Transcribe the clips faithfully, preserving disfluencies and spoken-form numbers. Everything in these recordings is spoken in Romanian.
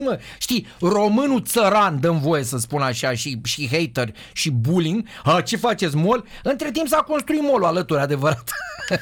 Mă, știi, românul țăran, dăm voie să spun așa, și, și hater și bullying. A, ce faceți, mall? Între timp s-a construit mall-ul alături, adevărat.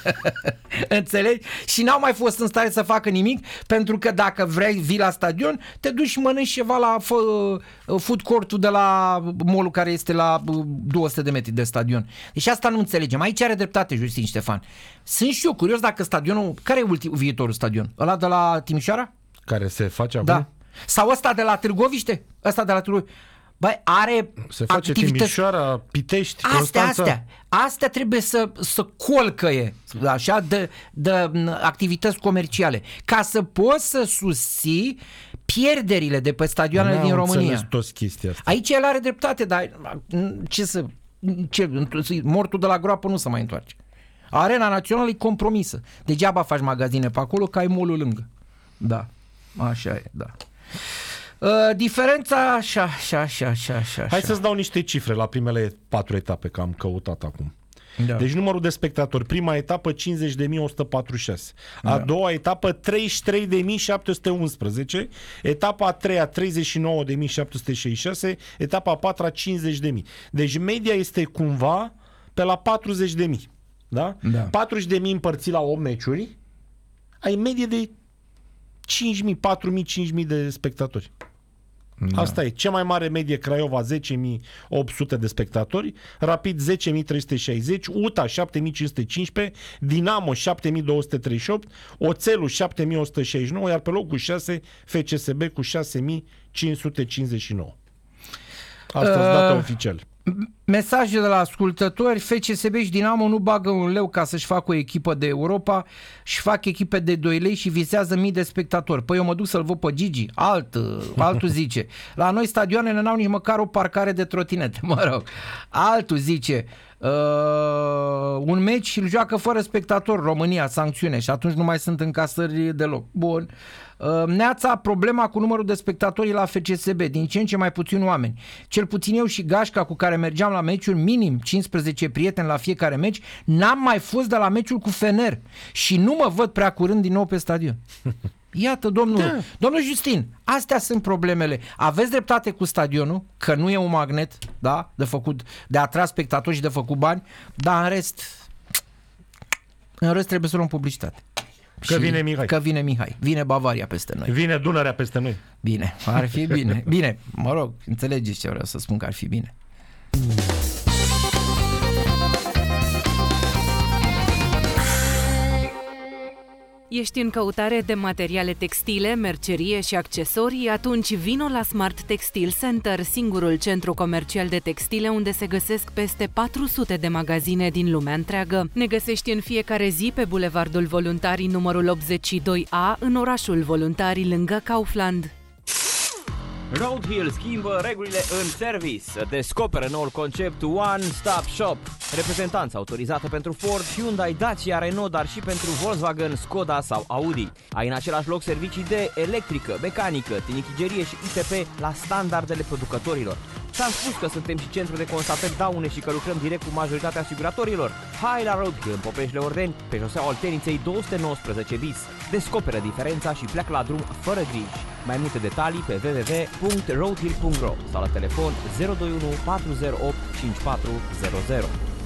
Înțelegi? Și n-au mai fost în stare să facă nimic, pentru că dacă vrei vii la stadion, te duci și mănânci ceva la food court-ul de la mall-ul care este la două sute de metri de stadion. Deci asta nu înțelegem. Aici are dreptate Justin Ștefan. Sunt și eu curios dacă stadionul, care e ultim, viitorul stadion? Ăla de la Timișoara? Care se face acum? Da. Sau ăsta de la Târgoviște? Ăsta de la Târgoviște. Băi, are se face activități... Timișoara, Pitești, astea, Constanța. Astea, astea trebuie să, să colcăie așa, de, de activități comerciale, ca să poți să susții pierderile de pe stadioanele N-am din România. toți chestia asta. Aici el are dreptate, dar ce să... Ce, mortul de la groapă nu se mai întoarce. Arena Națională e compromisă. Degeaba faci magazine pe acolo, că ai mall-ul lângă. Da, așa e, da. Uh, diferența așa, așa, așa, așa, așa. Hai să-ți dau niște cifre la primele patru etape, că am căutat acum. Da. Deci numărul de spectatori, prima etapă cincizeci de mii o sută patruzeci și șase, a da. doua etapă treizeci și trei de mii șapte sute unsprezece, etapa a treia treizeci și nouă de mii șapte sute șaizeci și șase, etapa a patra cincizeci de mii. Deci media este cumva pe la patruzeci de mii. Da? Da. patruzeci de mii împărțit la opt meciuri, ai medie de cinci mii, patru mii, cinci mii de spectatori. Da. Asta e. Cea mai mare medie Craiova zece mii opt sute de spectatori, Rapid zece mii trei sute șaizeci, U T A șapte mii cinci sute cincisprezece, Dinamo șapte mii două sute treizeci și opt, Oțelul șapte mii o sută șaizeci și nouă, iar pe locul șase F C S B cu șase mii cinci sute cincizeci și nouă. Asta uh... dată oficial. Mesaje de la ascultători: F C S B și Dinamo nu bagă un leu ca să-și facă o echipă de Europa și fac echipe de doi lei și visează mii de spectatori. Păi eu mă duc să-l văd pe Gigi. Alt, altul zice: la noi stadioanele n-au nici măcar o parcare de trotinete. Mă rog. Altul zice: uh, un meci îl joacă fără spectatori, România, sancțiune, și atunci nu mai sunt încasări deloc. Bun. Uh, Neața, problema cu numărul de spectatori la F C S B, din ce în ce mai puțini oameni. Cel puțin eu și Gașca, cu care mergeam la meciuri, minim cincisprezece prieteni la fiecare meci, n-am mai fost de la meciul cu Fener și nu mă văd prea curând din nou pe stadion. Iată, domnul, da. domnul Justin, astea sunt problemele. Aveți dreptate cu stadionul, că nu e un magnet, da, de făcut, de atras spectatori și de făcut bani, dar în rest, în rest trebuie să luăm publicitate. Că și vine Mihai. Că vine Mihai. Vine Bavaria peste noi. Vine Dunărea peste noi. Bine, ar fi bine. Bine, mă rog, înțelegeți ce vreau să spun, că ar fi bine. Ești în căutare de materiale textile, mercerie și accesorii? Atunci vino la Smart Textile Center, singurul centru comercial de textile unde se găsesc peste patru sute de magazine din lumea întreagă. Ne găsești în fiecare zi pe Bulevardul Voluntarii numărul optzeci și doi A, în orașul Voluntarii, lângă Kaufland. Roadhill schimbă regulile în service. Descoperă noul concept One Stop Shop. Reprezentanță autorizată pentru Ford, Hyundai, Dacia, Renault, dar și pentru Volkswagen, Skoda sau Audi. Ai în același loc servicii de electrică, mecanică, tinichigerie și I T P la standardele producătorilor. Ți-am spus că suntem și centru de constatări daune și că lucrăm direct cu majoritatea asiguratorilor. Hai la Roadhill în Popeșle Ordeni, pe șoseaua Olteniței două sute nouăsprezece bis. Descoperă diferența și pleacă la drum fără griji. Mai multe detalii pe w w w punct roadhill punct r o sau la telefon zero doi unu patru zero opt cinci patru zero zero.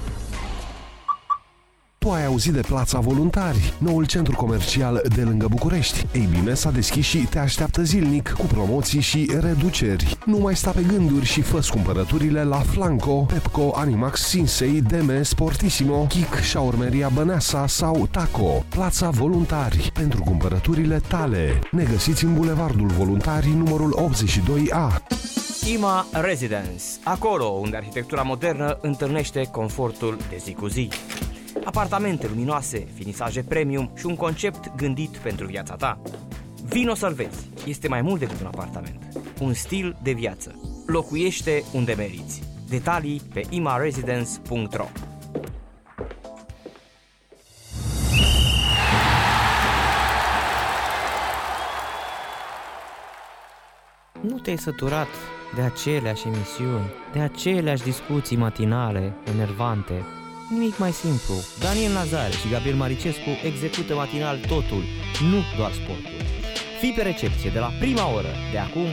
Tu ai auzit de Plața Voluntari, noul centru comercial de lângă București. Ei bine, s-a deschis și te așteaptă zilnic cu promoții și reduceri. Nu mai sta pe gânduri și fă cumpărăturile la Flanco, Pepco, Animax, Sinsei, Deme, Sportissimo, Kik, Șaurmeria Băneasa sau Taco. Plața Voluntari, pentru cumpărăturile tale. Ne găsiți în Bulevardul Voluntarii numărul optzeci și doi A. Ima Residence, acolo unde arhitectura modernă întâlnește confortul de zi cu zi. Apartamente luminoase, finisaje premium și un concept gândit pentru viața ta. Vino să-l vezi. Este mai mult decât un apartament. Un stil de viață. Locuiește unde meriți. Detalii pe ima residence punct r o. Nu te-ai săturat de aceleași emisiuni, de aceleași discuții matinale, enervante? Nimic mai simplu. Daniel Nazare și Gabriel Maricescu execută matinal totul, nu doar sportul. Fii pe recepție de la prima oră, de acum